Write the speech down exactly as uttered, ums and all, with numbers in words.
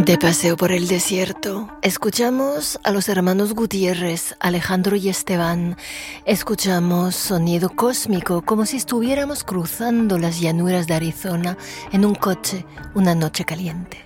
De paseo por el desierto, escuchamos a los hermanos Gutiérrez, Alejandro y Esteban. Escuchamos sonido cósmico, como si estuviéramos cruzando las llanuras de Arizona en un coche una noche caliente.